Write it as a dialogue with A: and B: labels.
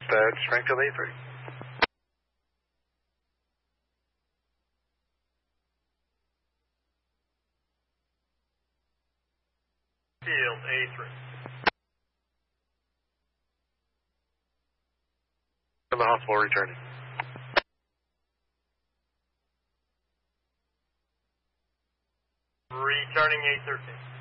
A: Dispatch, Springfield A3.
B: Field A3.
A: From the hospital returning.
B: Returning A13.